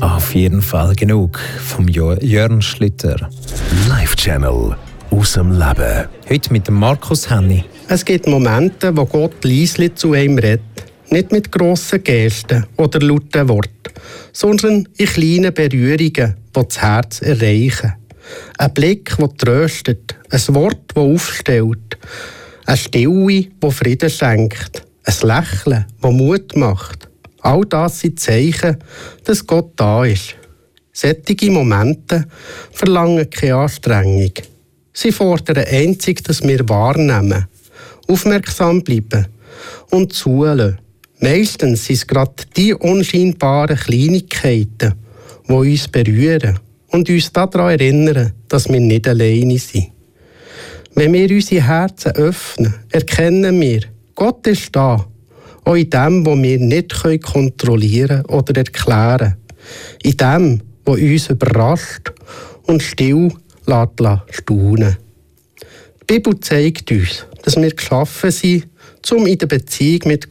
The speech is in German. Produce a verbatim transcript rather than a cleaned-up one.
Auf jeden Fall genug vom Jo- Jörn Schlüter. Live Channel aus dem Leben. Heute mit dem Markus Henny. Es gibt Momente, wo Gott leise zu einem redet. Nicht mit grossen Gesten oder lauten Worten, sondern in kleinen Berührungen, die das Herz erreichen. Ein Blick, der tröstet, ein Wort, das aufstellt, eine Stille, die Frieden schenkt, ein Lächeln, das Mut macht. All das sind Zeichen, dass Gott da ist. Solche Momente verlangen keine Anstrengung. Sie fordern einzig, dass wir wahrnehmen, aufmerksam bleiben und zuhören. Meistens sind es gerade die unscheinbaren Kleinigkeiten, die uns berühren und uns daran erinnern, dass wir nicht alleine sind. Wenn wir unsere Herzen öffnen, erkennen wir, Gott ist da, auch in dem, was wir nicht kontrollieren oder erklären, in dem, was uns überrascht und still lässt staunen. Die Bibel zeigt uns, dass wir geschaffen sind, um in der Beziehung mit